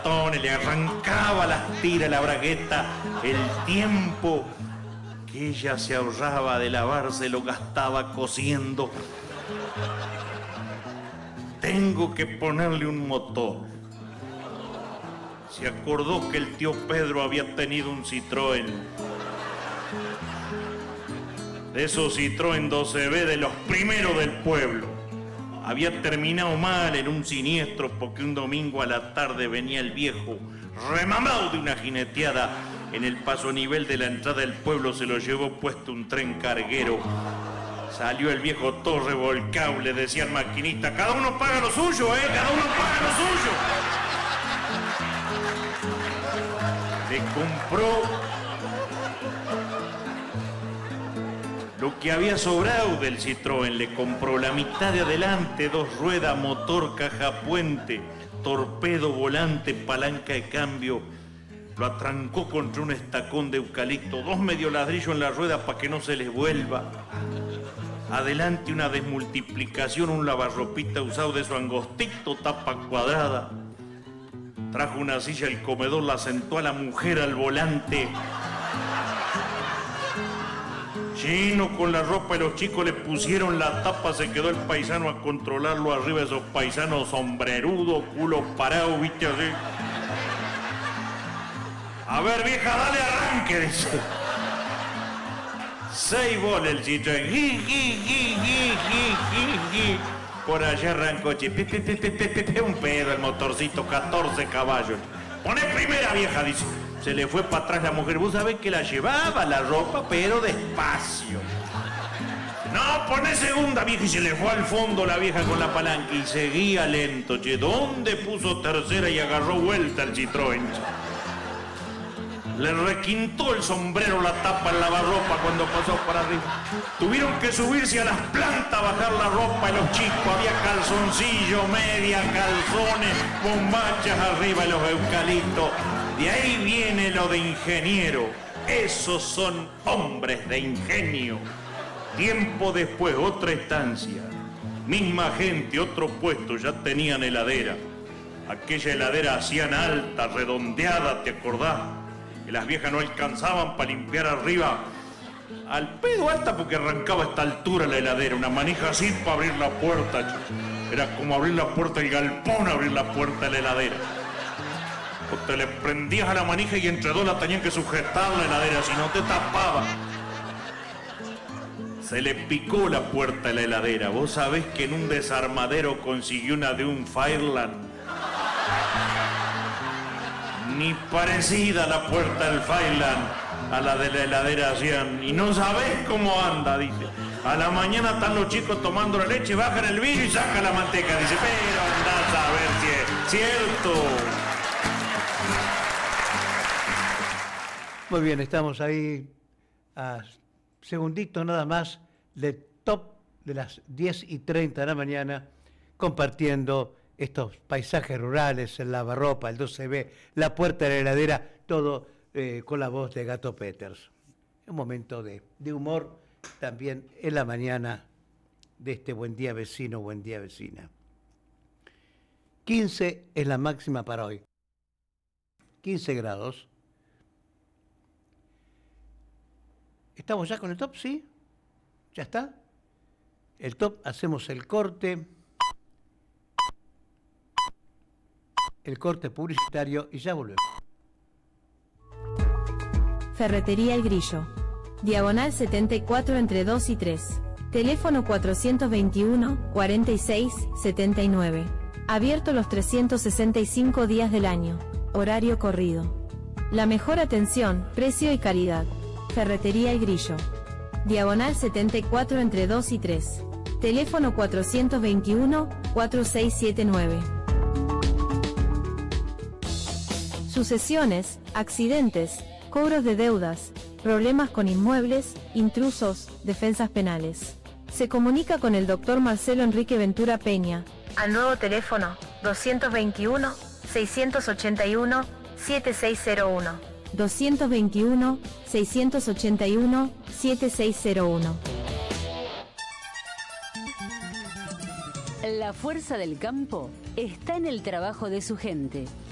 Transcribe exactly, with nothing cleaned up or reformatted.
bastones, le arrancaba las tiras, la bragueta, el tiempo que ella se ahorraba de lavarse lo gastaba cosiendo. Tengo que ponerle un motor. Se acordó que el tío Pedro había tenido un Citroën. De esos Citroën doce B de los primeros del pueblo. Había terminado mal en un siniestro porque un domingo a la tarde venía el viejo, remamado de una jineteada. En el paso a nivel de la entrada del pueblo se lo llevó puesto un tren carguero. Salió el viejo todo revolcado, le decía al maquinista, cada uno paga lo suyo, ¿eh? Cada uno paga lo suyo. Le compró lo que había sobrado del Citroën, le compró la mitad de adelante, dos ruedas, motor, caja puente, torpedo, volante, palanca de cambio. Lo atrancó contra un estacón de eucalipto, dos medio ladrillos en la rueda para que no se les vuelva. Adelante una desmultiplicación, un lavarropita usado de su angostito, tapa cuadrada. Trajo una silla al comedor, la sentó a la mujer al volante. Lleno con la ropa y los chicos le pusieron la tapa, se quedó el paisano a controlarlo arriba, esos paisanos sombrerudos, culo parado, viste así. A ver, vieja, dale arranque, dice. Seis bolas el Citroën. Ji, ji, ji, ji, ji, ji. Por allá arrancó, che, pe, pe, pe, pe, pe, pe, un pedo el motorcito, catorce caballos. Poné primera, vieja, dice. Se le fue para atrás la mujer. Vos sabés que la llevaba la ropa, pero despacio. No, poné segunda, vieja, y se le fue al fondo la vieja con la palanca y seguía lento, che. ¿Dónde puso tercera y agarró vuelta el Citroën? Le requintó el sombrero la tapa en lavarropa cuando pasó para arriba. Tuvieron que subirse a las plantas a bajar la ropa y los chicos. Había calzoncillo, media, calzones, bombachas arriba de los eucaliptos. De ahí viene lo de ingeniero. Esos son hombres de ingenio. Tiempo después, otra estancia. Misma gente, otro puesto, ya tenían heladera. Aquella heladera hacían alta, redondeada, ¿te acordás? Que las viejas no alcanzaban para limpiar arriba. Al pedo alta porque arrancaba a esta altura la heladera, una manija así para abrir la puerta. Era como abrir la puerta del galpón, abrir la puerta de la heladera. O te le prendías a la manija y entre dos la tenían que sujetar la heladera, si no te tapaba. Se le picó la puerta de la heladera. Vos sabés que en un desarmadero consiguió una de un Fireland. Ni parecida a la puerta del Fireland a la de la heladera hacían. Y no sabés cómo anda, dice. A la mañana están los chicos tomando la leche, bajan el vidrio y sacan la manteca. Dice, pero andás a ver si es cierto. Muy bien, estamos ahí a segundito nada más de top de las diez y treinta de la mañana compartiendo estos paisajes rurales, el lavarropa, el doce B, la puerta de la heladera, todo eh, con la voz de Gato Peters. Un momento de, de humor también en la mañana de este buen día vecino, buen día vecina. quince es la máxima para hoy. quince grados. ¿Estamos ya con el top? ¿Sí? ¿Ya está? El top, hacemos el corte. El corte publicitario y ya volvemos. Ferretería El Grillo. Diagonal setenta y cuatro entre dos y tres. Teléfono cuatrocientos veintiuno, cuarenta y seis, setenta y nueve. Abierto los trescientos sesenta y cinco días del año. Horario corrido. La mejor atención, precio y calidad. Ferretería El Grillo. Diagonal setenta y cuatro entre dos y tres. Teléfono cuatrocientos veintiuno, cuarenta y seis setenta y nueve. Sucesiones, accidentes, cobros de deudas, problemas con inmuebles, intrusos, defensas penales. Se comunica con el doctor Marcelo Enrique Ventura Peña. Al nuevo teléfono doscientos veintiuno, seiscientos ochenta y uno, setenta y seis cero uno. doscientos veintiuno, seiscientos ochenta y uno, setenta y seis cero uno. La fuerza del campo está en el trabajo de su gente.